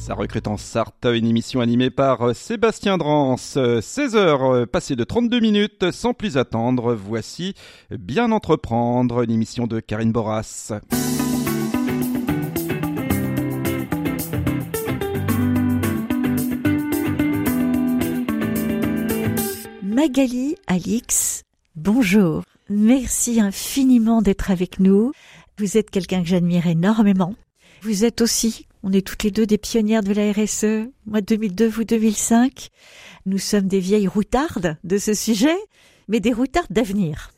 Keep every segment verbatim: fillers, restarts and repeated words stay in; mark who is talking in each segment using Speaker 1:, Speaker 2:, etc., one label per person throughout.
Speaker 1: Ça recrute en Sarthe, une émission animée par Sébastien Drance. seize heures passées de trente-deux minutes, sans plus attendre, voici Bien Entreprendre, une émission de Karine Boras.
Speaker 2: Magali Alix, bonjour. Merci infiniment d'être avec nous. Vous êtes quelqu'un que j'admire énormément. Vous êtes aussi, on est toutes les deux des pionnières de la R S E. Moi deux mille deux, vous deux mille cinq. Nous sommes des vieilles routardes de ce sujet, mais des routardes d'avenir.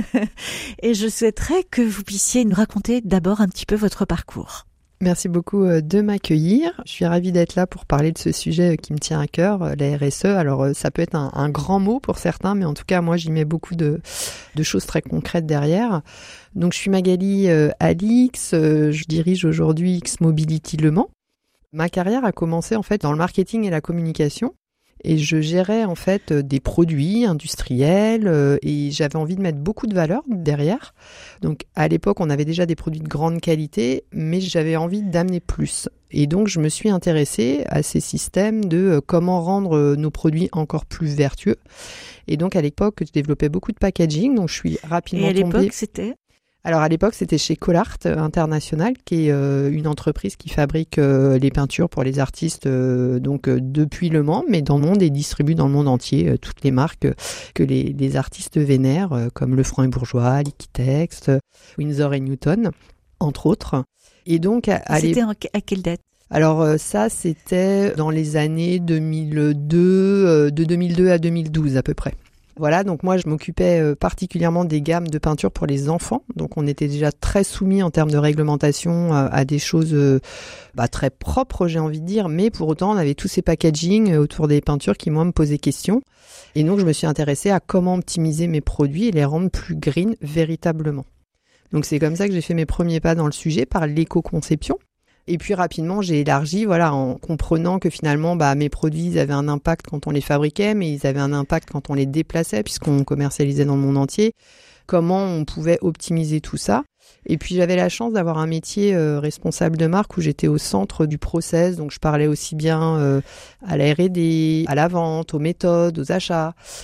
Speaker 2: Et je souhaiterais que vous puissiez nous raconter d'abord un petit peu votre parcours.
Speaker 3: Merci beaucoup de m'accueillir. Je suis ravie d'être là pour parler de ce sujet qui me tient à cœur, la R S E. Alors ça peut être un, un grand mot pour certains, mais en tout cas moi j'y mets beaucoup de, de choses très concrètes derrière. Donc je suis Magali euh, Alix, euh, je dirige aujourd'hui X Mobility Le Mans. Ma carrière a commencé en fait dans le marketing et la communication. Et je gérais en fait des produits industriels euh, et j'avais envie de mettre beaucoup de valeur derrière. Donc à l'époque, on avait déjà des produits de grande qualité, mais j'avais envie d'amener plus. Et donc je me suis intéressée à ces systèmes de euh, comment rendre euh, nos produits encore plus vertueux. Et donc à l'époque, je développais beaucoup de packaging, donc je suis rapidement tombée...
Speaker 2: Et à l'époque, c'était ?
Speaker 3: Alors à l'époque, c'était chez Colart International, qui est euh, une entreprise qui fabrique euh, les peintures pour les artistes euh, donc euh, depuis Le Mans, mais dans le monde et distribue dans le monde entier euh, toutes les marques euh, que les, les artistes vénèrent, euh, comme Lefranc et Bourgeois, Liquitex, euh, Winsor et Newton, entre autres. Et donc à, à
Speaker 2: c'était en, à quelle date ?
Speaker 3: Alors euh, ça, c'était dans les années deux mille deux, euh, de deux mille deux à deux mille douze à peu près. Voilà, donc moi je m'occupais euh, particulièrement des gammes de peinture pour les enfants. Donc on était déjà très soumis en termes de réglementation euh, à des choses euh, bah, très propres, j'ai envie de dire. Mais pour autant, on avait tous ces packaging euh, autour des peintures qui, moi, me posaient question. Et donc je me suis intéressée à comment optimiser mes produits et les rendre plus green véritablement. Donc c'est comme ça que j'ai fait mes premiers pas dans le sujet, par l'éco-conception. Et puis rapidement, j'ai élargi, voilà, en comprenant que finalement, bah, mes produits, ils avaient un impact quand on les fabriquait, mais ils avaient un impact quand on les déplaçait, puisqu'on commercialisait dans le monde entier. Comment on pouvait optimiser tout ça. Et puis j'avais la chance d'avoir un métier euh, responsable de marque où j'étais au centre du process, donc je parlais aussi bien euh, à la R et D, à la vente, aux méthodes, aux achats.